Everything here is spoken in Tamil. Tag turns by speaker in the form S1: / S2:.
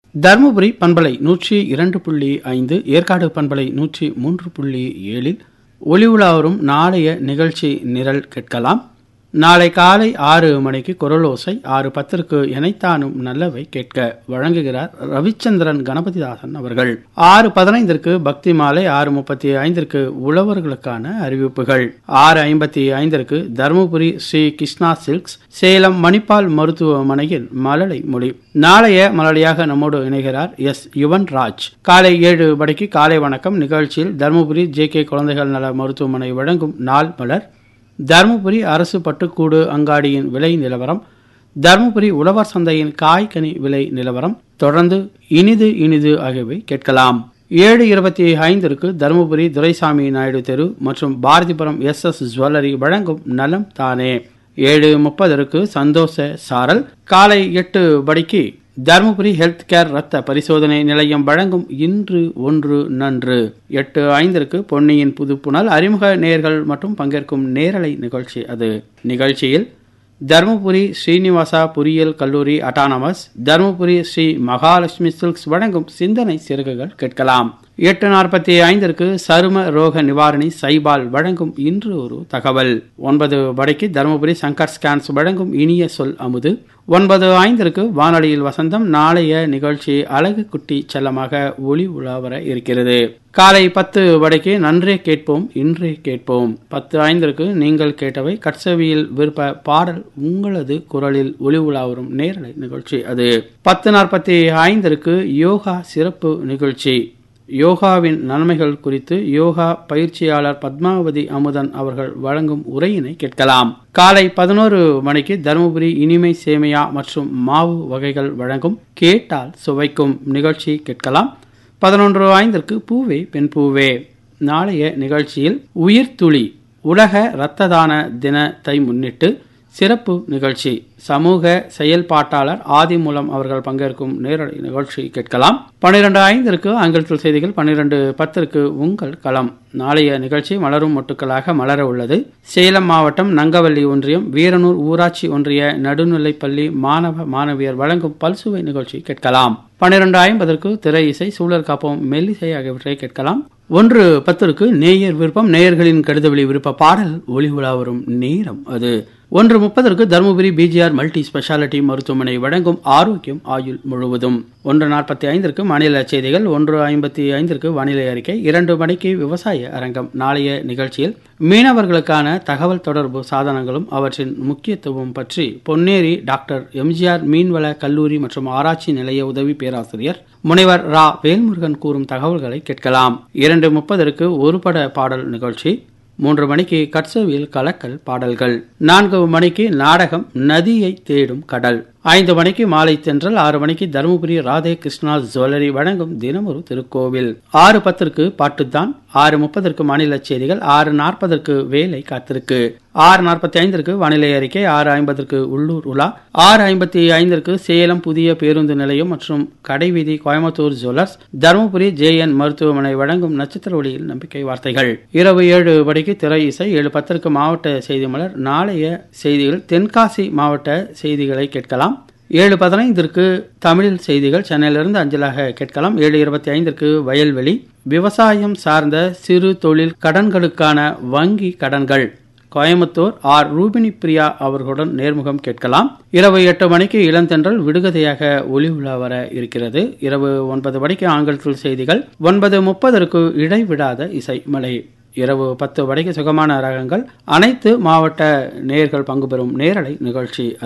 S1: தருமபுரி பண்பலை 102.5, ஏற்காடு பண்பலை 103.7 ஒளி உலா வரும் நாளைய நிகழ்ச்சி நிரல் கேட்கலாம். நாளை காலை 6 மணிக்கு குரலோசை, 6:10 எனைத்தானும் நல்லவை கேட்க வழங்குகிறார் ரவிச்சந்திரன் கணபதிதாசன் அவர்கள். 6:15 பக்தி மாலை, 6:35 உழவர்களுக்கான அறிவிப்புகள், 6:55 தருமபுரி ஸ்ரீ கிருஷ்ணா சில்க்ஸ் சேலம் மணிப்பால் மருத்துவமனையில் மழலை மொழி. நாளைய மலலையாக நம்மோடு இணைகிறார் எஸ் யுவன்ராஜ். காலை 7 மணிக்கு காலை வணக்கம் நிகழ்ச்சியில் தருமபுரி ஜே.கே. குழந்தைகள் நல மருத்துவமனை வழங்கும் நாள் மலர், தருமபுரி அரசு பட்டுக்கூடு அங்காடியின் விலை நிலவரம், தருமபுரி உழவர் சந்தையின் காய்கனி விலை நிலவரம், தொடர்ந்து இனிது இனிது ஆகியவை கேட்கலாம். 7:25 தருமபுரி துரைசாமி நாயுடு தெரு மற்றும் பாரதிபுரம் எஸ்.எஸ். ஜுவல்லரி வழங்கும் நலம் தானே. 7:30 சந்தோஷ சாரல். காலை 8 மணிக்கு தருமபுரி ஹெல்த் கேர் ரத்த பரிசோதனை நிலையம் வழங்கும் இன்று ஒன்று நன்று. 8:05 பொன்னியின் புதுப்புணல் அறிமுக நேயர்கள் மற்றும் பங்கேற்கும் நேரலை நிகழ்ச்சி. அது நிகழ்ச்சியில் தருமபுரி ஸ்ரீனிவாசா பொறியியல் கல்லூரி அட்டானமஸ், தருமபுரி ஸ்ரீ மகாலட்சுமி சில்க்ஸ் வழங்கும் சிந்தனை சிறகுகள் கேட்கலாம். 8:45 சரும ரோக நிவாரணி சைபால் வழங்கும் இன்று ஒரு தகவல். 9 மணிக்கு தருமபுரி சங்கர் ஸ்கேன்ஸ் வழங்கும் இனிய சொல் அமுது. 9:05 வானொலியில் வசந்தம். நாளைய நிகழ்ச்சி அழகு குட்டி செல்லமாக ஒளி உலாவர இருக்கிறது. காலை 10 மணிக்கு நன்றே கேட்போம் இன்றே கேட்போம். 10:05 நீங்கள் கேட்டவை கட்சவியில் விருப்ப பாடல் உங்களது குரலில் ஒளி உலாவரும் நேரலை நிகழ்ச்சி. அது 10:45 யோகா சிறப்பு நிகழ்ச்சி. யோகாவின் நன்மைகள் குறித்து யோகா பயிற்சியாளர் பத்மாவதி அமுதன் அவர்கள் வழங்கும் உரையினை கேட்கலாம். காலை 11 மணிக்கு தருமபுரி இனிமை சேமியா மற்றும் மாவு வகைகள் வழங்கும் கேட்டால் சுவைக்கும் நிகழ்ச்சி கேட்கலாம். 11:05 பூவே பெண் பூவே. நாளைய நிகழ்ச்சியில் உயிர் துளி உலக இரத்த தான தினத்தை முன்னிட்டு சிறப்பு நிகழ்ச்சி, சமூக செயல்பாட்டாளர் ஆதிமூலம் அவர்கள் பங்கேற்கும் நேரடி நிகழ்ச்சி கேட்கலாம். 12:05 ஆங்கிலத்தில் செய்திகள். 12:10 உங்கள் களம். நாளைய நிகழ்ச்சி மலரும் மொட்டுக்களாக மலர உள்ளது. சேலம் மாவட்டம் நங்கவல்லி ஒன்றியம் வீரனூர் ஊராட்சி ஒன்றிய நடுநிலைப்பள்ளி மாணவ மாணவியர் வழங்கும் பல்சுவை நிகழ்ச்சி கேட்கலாம். 12:50 திரை இசை, சூழல் காப்போம், மெல்லிசை ஆகியவற்றை கேட்கலாம். 1:10 நேயர் விருப்பம், நேயர்களின் கடிதவெளி விருப்ப பாடல் ஒளி உலா வரும் நேரம். அது 1:30 தருமபுரி பிஜிஆர் மல்டி ஸ்பெஷாலிட்டி மருத்துவமனை வழங்கும் ஆரோக்கியம் ஆயுள் முழுவதும். 1:45 மாநில செய்திகள். 1:55 வானிலை அறிக்கை. 2 மணிக்கு விவசாய அரங்கம். நாளைய நிகழ்ச்சியில் மீனவர்களுக்கான தகவல் தொடர்பு சாதனங்களும் அவற்றின் முக்கியத்துவம் பற்றி பொன்னேரி டாக்டர் எம்ஜிஆர் மீன்வள கல்லூரி மற்றும் ஆராய்ச்சி நிலைய உதவி பேராசிரியர் முனைவர் ரா வேல்முருகன் கூறும் தகவல்களை கேட்கலாம். 2:30 ஒரு பட பாடல் நிகழ்ச்சி. 3 மணிக்கு கட்சவியில் கலக்கல் பாடல்கள். 4 மணிக்கு நாடகம் நதியை தேடும் கடல். 5 மணிக்கு மாலை தென்றல். 6 மணிக்கு தருமபுரி ராதே கிருஷ்ணா ஜுவல்லரி வழங்கும் தினமொரு திருக்கோவில். 6:10 பாட்டுத்தான். 6:30 மாநில செய்திகள். 6:40 வேலை காத்திருக்கு. 6:45 வானிலை அறிக்கை. 6:50 உள்ளூர் உலா. 6:55 சேலம் புதிய பேருந்து நிலையம் மற்றும் கடைவீதி கோயம்புத்தூர் ஜுவல்லர்ஸ், தருமபுரி ஜே.என். மருத்துவமனை வழங்கும் நட்சத்திர ஒளியில் நம்பிக்கை வார்த்தைகள். இரவு 7 மணிக்கு திரை இசை. 7:10 மாவட்ட செய்தி மலர். நாளைய செய்திகள் தென்காசி மாவட்ட செய்திகளை கேட்கலாம். 7:15 தமிழில் செய்திகள் சென்னையிலிருந்து அஞ்சலாக கேட்கலாம். 7:25 வயல்வெளி, விவசாயம் சார்ந்த சிறு தொழில் கடன்களுக்கான வங்கி கடன்கள், கோயம்புத்தூர் ஆர். ரூபினி பிரியா அவர்களுடன் நேர்முகம் கேட்கலாம். இரவு 8 மணிக்கு இளந்தென்றல் விடுகதையாக ஒளி உலா வர இருக்கிறது. இரவு 9 மணிக்கு ஆங்கிலத்தில் செய்திகள். 9:30 இடைவிடாத இசை மலை. இரவு 10 மணிக்கு சுகமான ராகங்கள். அனைத்து மாவட்ட நேயர்கள் பங்கு பெறும் நேரலை நிகழ்ச்சி.